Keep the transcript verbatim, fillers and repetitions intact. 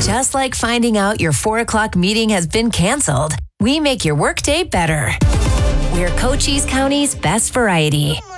Just like finding out your four o'clock meeting has been canceled, we make your workday better. We're Cochise County's best variety.